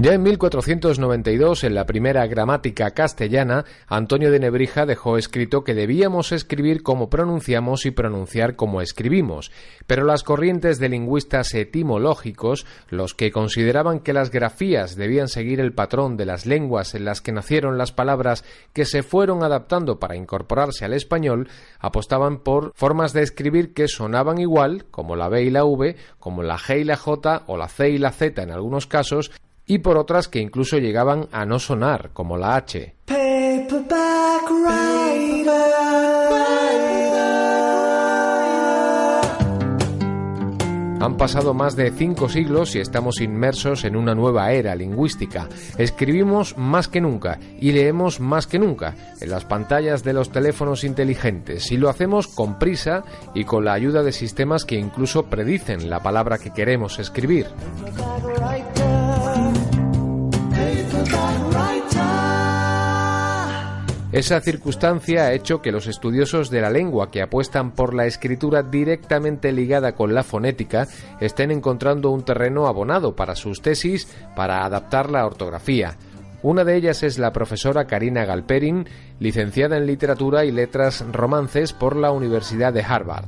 Ya en 1492, en la primera gramática castellana, Antonio de Nebrija dejó escrito que debíamos escribir como pronunciamos y pronunciar como escribimos, pero las corrientes de lingüistas etimológicos, los que consideraban que las grafías debían seguir el patrón de las lenguas en las que nacieron las palabras que se fueron adaptando para incorporarse al español, apostaban por formas de escribir que sonaban igual, como la B y la V, como la G y la J o la C y la Z en algunos casos, y por otras que incluso llegaban a no sonar, como la H. Han pasado más de 5 siglos y estamos inmersos en una nueva era lingüística. Escribimos más que nunca y leemos más que nunca en las pantallas de los teléfonos inteligentes, y lo hacemos con prisa y con la ayuda de sistemas que incluso predicen la palabra que queremos escribir. Esa circunstancia ha hecho que los estudiosos de la lengua que apuestan por la escritura directamente ligada con la fonética estén encontrando un terreno abonado para sus tesis para adaptar la ortografía. Una de ellas es la profesora Karina Galperin, licenciada en Literatura y Letras Romances por la Universidad de Harvard.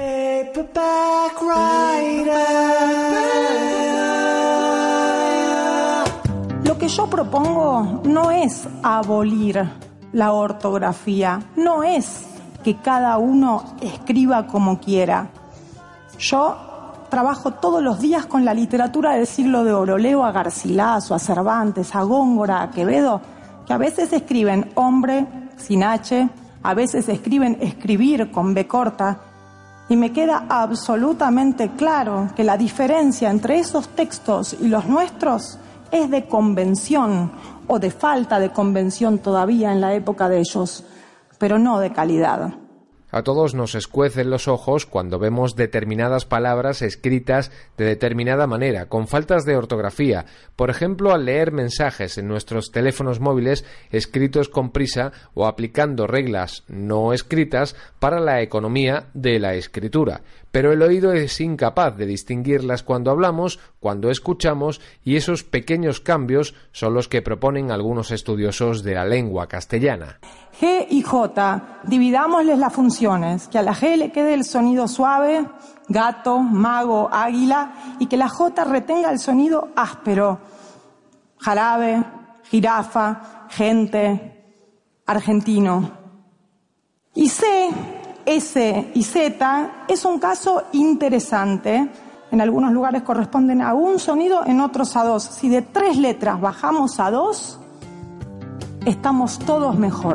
Lo que yo propongo no es abolir la ortografía, no es que cada uno escriba como quiera. Yo trabajo todos los días con la literatura del siglo de oro, leo a Garcilaso, a Cervantes, a Góngora, a Quevedo, que a veces escriben hombre sin H, a veces escriben escribir con B corta, y me queda absolutamente claro que la diferencia entre esos textos y los nuestros es de convención, o de falta de convención todavía en la época de ellos, pero no de calidad. A todos nos escuecen los ojos cuando vemos determinadas palabras escritas de determinada manera, con faltas de ortografía. Por ejemplo, al leer mensajes en nuestros teléfonos móviles escritos con prisa o aplicando reglas no escritas para la economía de la escritura. Pero el oído es incapaz de distinguirlas cuando hablamos, cuando escuchamos, y esos pequeños cambios son los que proponen algunos estudiosos de la lengua castellana. G y J, dividámosles las funciones, que a la G le quede el sonido suave, gato, mago, águila, y que la J retenga el sonido áspero, jarabe, jirafa, gente, argentino. Y C, S y Z es un caso interesante. En algunos lugares corresponden a un sonido, en otros a 2. Si de 3 letras bajamos a 2, estamos todos mejor.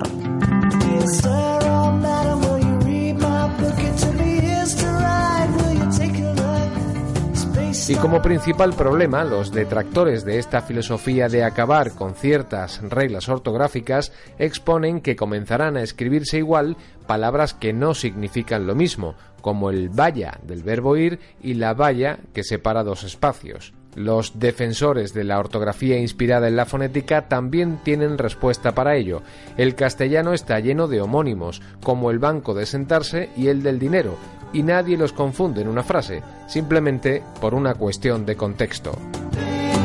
Y como principal problema, los detractores de esta filosofía de acabar con ciertas reglas ortográficas exponen que comenzarán a escribirse igual palabras que no significan lo mismo, como el vaya del verbo ir y la valla que separa 2 espacios. Los defensores de la ortografía inspirada en la fonética también tienen respuesta para ello. El castellano está lleno de homónimos, como el banco de sentarse y el del dinero, y nadie los confunde en una frase, simplemente por una cuestión de contexto.